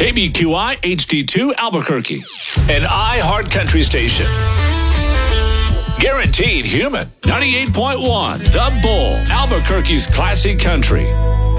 KBQI HD2 Albuquerque, an iHeart Country station. Guaranteed human. 98.1 The Bull, Albuquerque's classic country.